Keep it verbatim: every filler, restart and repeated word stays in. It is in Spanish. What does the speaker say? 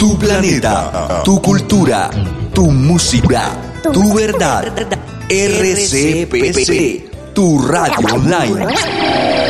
Tu planeta, tu cultura, tu música, tu verdad. R C P C, tu radio online.